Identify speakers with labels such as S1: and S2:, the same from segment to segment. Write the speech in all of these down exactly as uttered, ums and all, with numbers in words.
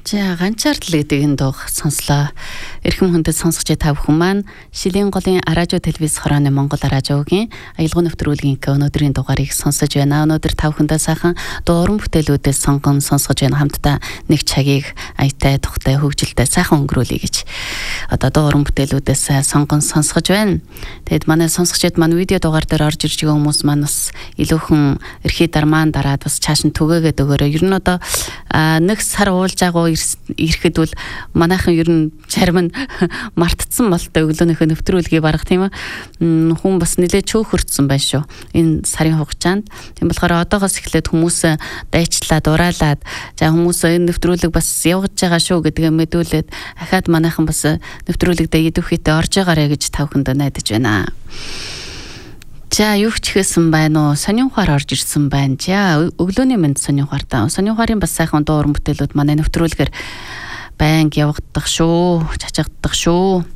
S1: За ганчаардл гэдэг энэ дууг сонслоо. Эрхэм хүндэт сонсогч та бүхэн маань Шилийн голын Аражо телевиз хорооны Монгол Аражогийн аялгын нэвтрүүлгийн өнөөдрийн дугаарыг сонсож байна. Өнөөдөр та бүхэндээ сайхан дуу уран бүтээлүүдээс сонгон сонсгож байна. Хамтдаа нэг цагийг аятай тухтай хөгжилтэй сайхан өнгөрүүлье гэж одоо дуу уран бүтээлүүдээс сонгон сонсгож байна. Тэгэд манай сонсогчид маань видео дугаар дээр орж ирж байгаа хүмүүс маань бас илүүхэн эрхий дармаан дараад бас чааш нь түгээгээд өгөөрэй. Ер нь одоо нэг сар уулж байгаа ирэхэд бол манайхан ер нь зарим нь мартцсан болтой өглөөнийхөө нэвтрүүлгийг барах тийм ээ. Хүн бас нэлээд чөөхөрцсөн байна шүү. Энэ сарын хугацаанд. Тийм болохоор одоогоос эхлээд хүмүүс дайчлаад ураалаад за хүмүүс энэ нэвтрүүлэг бас явж байгаа шүү гэдгээ мэдүүлээд ахаад манайхан бас нэвтрүүлэгдээ идэвхийдээ орж байгаарэ гэж та бүхэнд найдаж байна. За юу ч хийсэн байна уу? Сонин ухаар орж ирсэн байна. За өглөөний мэнд сонин ухаар та. Сонин ухаарын бас сайхан дуу уран бүтээлүүд манай нэвтрүүлгээр байнг явагдах шүү, чачагдах шүү.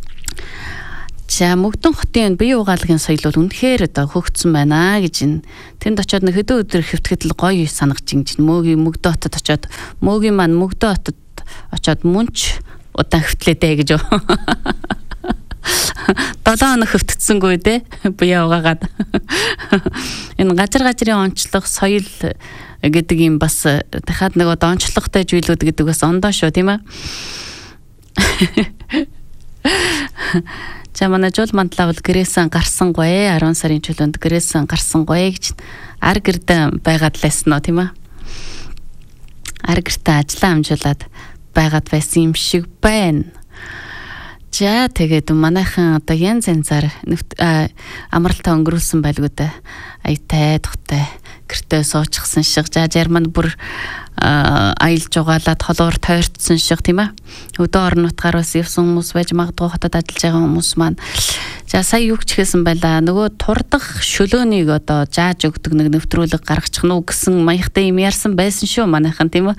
S1: За Мөгдөн хотын бие угаалгын соёл бол үнэхээр одоо хөгжсөн байна гэж энэ тэнд очиод нэг хэдэн өдөр хэвтгэхэд л гоё санагч ингэж мөөгийн Мөгдөн хотод очиод мөөгийн маань Мөгдөн хотод очиод мөнч удаан хэвтлээдэ гэж долоо хоног хөвтцсэнгүй дээ буяа угаагаад энэ газар газрын онцлог соёл гэдэг юм бас дахиад нэг одоо онцлогтой зүйлүүд гэдэг бас ондоо шүү тийм ээ. За манай жол мандлаа бол гэрээсэн гарсангүй арван сарын чөлөөнд гэрээсэн гарсангүй гэж ар гэрдэ байгаад лээсэн нөө тийм ээ. Ар гэртээ ажиллаа амжуулаад байгаад байсан юм шиг байна. За тэгээд манайхан одоо янз янзаар амралтаа өнгөрүүлсэн байлгүй дээ. Аятай тухтай гэртээ суучихсан шиг. За Жерманд бүр аялж угаалаад холоор тойрцсон шиг тийм ээ. Өдөө орон нутгаар бас явсан хүмүүс байж магадгүй хотод ажиллаж байгаа хүмүүс маань. За сая юу ч хийсэн байла. Нөгөө турдах шөлөөнийг одоо зааж өгдөг нэг нэвтрүүлэг гаргачих нь уу гэсэн маягтай юм ярьсан байсан шүү манайхан тийм ээ.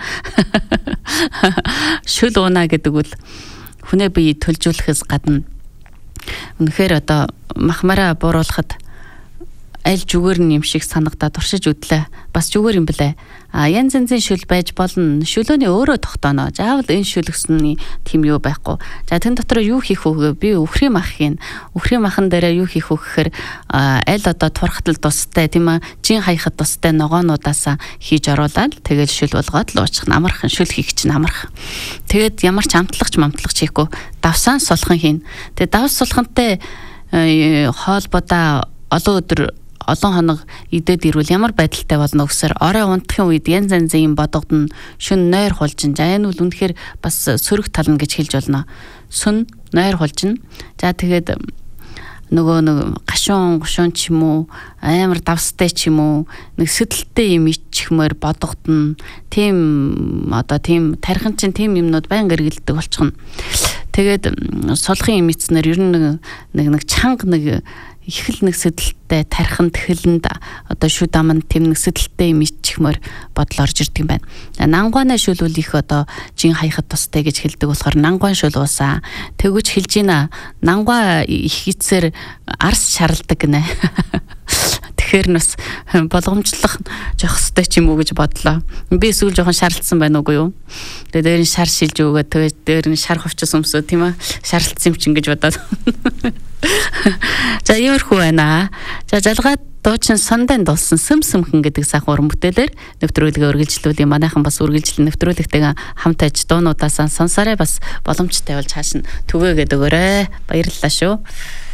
S1: Шөл уунаа гэдэг үл хүнээ бие төлжүүлэхээс гадна үнэхээр одоо махмараа бууруулахад аль зүгээр юм шиг санагдаад туршиж үдлээ. Бас зүгээр юм блэ. А янз янзын шүл байж болно. Шүлөөний өөрөө тогтооно. Заавал энэ шүл гэсний тийм юу байхгүй. За тэн дотор юу хийх вэ? Би өхрийн махын өхрийн махан дээрээ юу хийх вэ гэхээр аль одоо турхтал тустай тийм ээ. Жин хаяхад тустай ногоонуудаасаа хийж оруулаад тэгэл шүл болгоод л уучих намархан шүл хийх чинь намархан. Тэгээд ямар ч амтлагч мамтлагч хийхгүй давсаан сулхан хийн. Тэгээд давс сулхантай хоолбодоо олон өдөр олон хоног идээд ирвэл ямар байдалтай болно гэсээр орой унтахын үед янз янзын бодогдно шүн нойр хулжин. За энэ бол үнэхээр бас сөрөг тална гэж хэлж болно. Сүн нойр хулжин. За тэгээд нөгөө нэг гашуун гушуун ч юм уу амар давстай ч юм уу нэг сэдэлтэй юм ичхмээр бодогдно. Тийм одоо тийм тархин чинь тийм юмнууд баян гэргэлдэг болчихно. Тэгээд сулхын юм эцнэр ер нь нэг нэг чанга нэг их л нэг сэдэлтэй тархин тэхэлэнд одоо шүд аманд тэм нэг сэдэлтэй юм ичхмээр бодол орж ирдэг юм байна. Нангуаны шүл үл их одоо жин хаяхад тустай гэж хэлдэг болохоор нангуан шүл уусаа. Тэгвч хэлж ийна нангуа их эцээр арс шаралдаг гинэ. Тэгэхээр нас болгомжлох жоох хөстэй ч юм уу гэж бодлоо. Би эсвэл жоохон шаралцсан байна уугүй юу? Тэгээд дээр нь шар шилж өгөөд тэгээд дээр нь шар хувцас өмсөө тийм ээ. Шаралцсан юм чинь гэж бодоод. За иймэрхүү байна. За жалгаад дуучин сандан дулсан сэм сэмхэн гэдэг сайхан уран бүтээлээр нэвтрүүлгээ үргэлжлүүлээ. Манайхан бас үргэлжлэн нэвтрүүлэгтэйгээ хамт аж дуунуудаасаа сонсороо бас боломжтой болж хааш нь түгээгээд өгөөрэй. Баярлалаа шүү.